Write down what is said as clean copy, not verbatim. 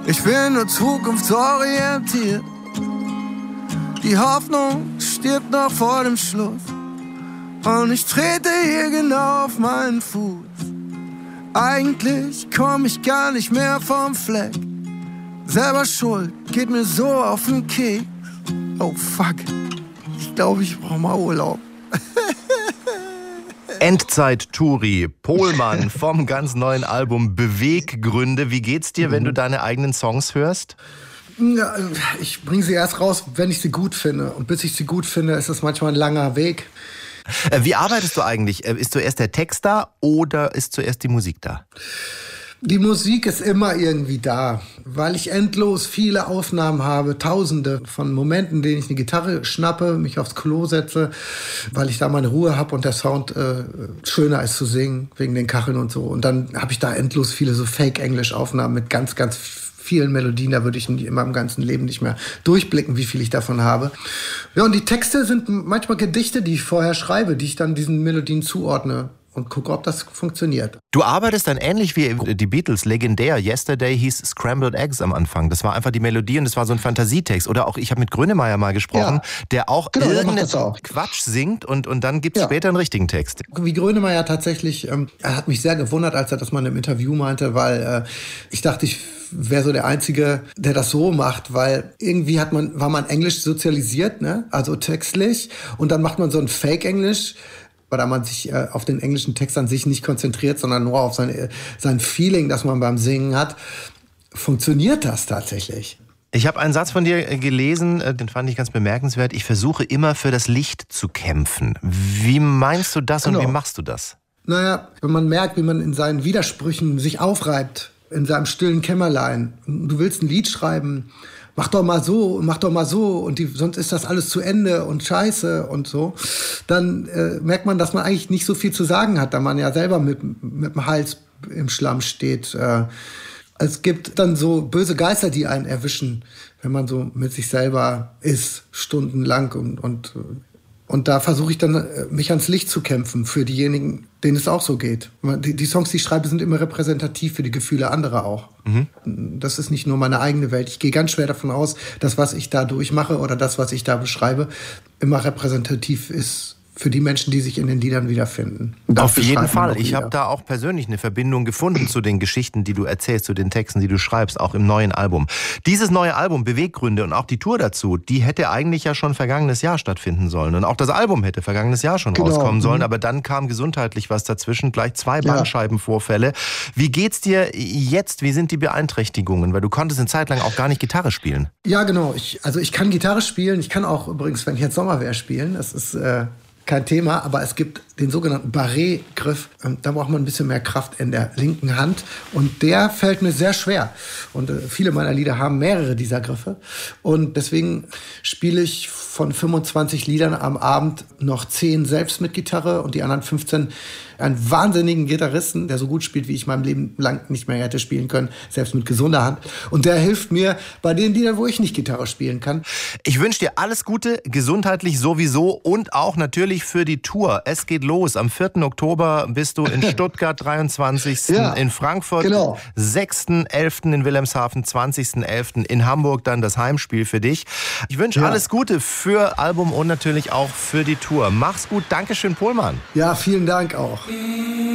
Ich bin nur zukunftsorientiert. Die Hoffnung stirbt noch vor dem Schluss. Und ich trete hier genau auf meinen Fuß. Eigentlich komm ich gar nicht mehr vom Fleck. Selber schuld, geht mir so auf den Keks. Oh fuck, ich glaube, ich brauche mal Urlaub. Endzeit-Touri, Pohlmann vom ganz neuen Album Beweggründe. Wie geht's dir, wenn du deine eigenen Songs hörst? Ja, ich bringe sie erst raus, wenn ich sie gut finde. Und bis ich sie gut finde, ist das manchmal ein langer Weg. Wie arbeitest du eigentlich? Ist zuerst der Text da oder ist zuerst die Musik da? Die Musik ist immer irgendwie da, weil ich endlos viele Aufnahmen habe, tausende von Momenten, in denen ich eine Gitarre schnappe, mich aufs Klo setze, weil ich da meine Ruhe habe und der Sound schöner ist zu singen, wegen den Kacheln und so. Und dann habe ich da endlos viele so Fake-Englisch-Aufnahmen mit ganz, ganz vielen Melodien, da würde ich in meinem ganzen Leben nicht mehr durchblicken, wie viel ich davon habe. Ja, und die Texte sind manchmal Gedichte, die ich vorher schreibe, die ich dann diesen Melodien zuordne und gucke, ob das funktioniert. Du arbeitest dann ähnlich wie die Beatles, legendär. Yesterday hieß Scrambled Eggs am Anfang. Das war einfach die Melodie und das war so ein Fantasietext. Oder auch, ich habe mit Grönemeyer mal gesprochen, der auch irgendeinen Quatsch singt und dann gibt es später einen richtigen Text. Wie Grönemeyer tatsächlich, er hat mich sehr gewundert, als er das mal im Interview meinte, weil ich dachte, ich wäre so der Einzige, der das so macht, weil irgendwie war man Englisch sozialisiert, ne? Also textlich, und dann macht man so ein Fake-Englisch, weil man sich auf den englischen Text an sich nicht konzentriert, sondern nur auf sein Feeling, das man beim Singen hat. Funktioniert das tatsächlich? Ich habe einen Satz von dir gelesen, den fand ich ganz bemerkenswert. Ich versuche immer für das Licht zu kämpfen. Wie meinst du das und wie machst du das? Naja, wenn man merkt, wie man in seinen Widersprüchen sich aufreibt, in seinem stillen Kämmerlein, du willst ein Lied schreiben, mach doch mal so und sonst ist das alles zu Ende und scheiße und so, dann merkt man, dass man eigentlich nicht so viel zu sagen hat, da man ja selber mit dem Hals im Schlamm steht. Es gibt dann so böse Geister, die einen erwischen, wenn man so mit sich selber ist, stundenlang und da versuche ich dann, mich ans Licht zu kämpfen für diejenigen, denen es auch so geht. Die Songs, die ich schreibe, sind immer repräsentativ für die Gefühle anderer auch. Mhm. Das ist nicht nur meine eigene Welt. Ich gehe ganz schwer davon aus, dass was ich da durchmache oder das, was ich da beschreibe, immer repräsentativ ist für die Menschen, die sich in den Liedern wiederfinden. Auf jeden Fall. Ich habe da auch persönlich eine Verbindung gefunden zu den Geschichten, die du erzählst, zu den Texten, die du schreibst, auch im neuen Album. Dieses neue Album, Beweggründe und auch die Tour dazu, die hätte eigentlich ja schon vergangenes Jahr stattfinden sollen. Und auch das Album hätte vergangenes Jahr schon rauskommen sollen. Aber dann kam gesundheitlich was dazwischen, gleich 2 Bandscheibenvorfälle. Wie geht's dir jetzt? Wie sind die Beeinträchtigungen? Weil du konntest eine Zeit lang auch gar nicht Gitarre spielen. Ja, genau. Ich kann Gitarre spielen. Ich kann auch übrigens, wenn ich jetzt Sommer wäre, spielen. Das ist kein Thema, aber es gibt den sogenannten Barré-Griff. Da braucht man ein bisschen mehr Kraft in der linken Hand und der fällt mir sehr schwer. Und viele meiner Lieder haben mehrere dieser Griffe und deswegen spiele ich von 25 Liedern am Abend noch 10 selbst mit Gitarre und die anderen 15 einen wahnsinnigen Gitarristen, der so gut spielt, wie ich mein Leben lang nicht mehr hätte spielen können, selbst mit gesunder Hand. Und der hilft mir bei den Liedern, wo ich nicht Gitarre spielen kann. Ich wünsche dir alles Gute, gesundheitlich sowieso und auch natürlich für die Tour. Es geht los. Am 4. Oktober bist du in Stuttgart, 23. In Frankfurt, 6.11. in Wilhelmshaven, 20.11. in Hamburg, dann das Heimspiel für dich. Ich wünsche alles Gute für Album und natürlich auch für die Tour. Mach's gut. Dankeschön, Pohlmann. Ja, vielen Dank auch.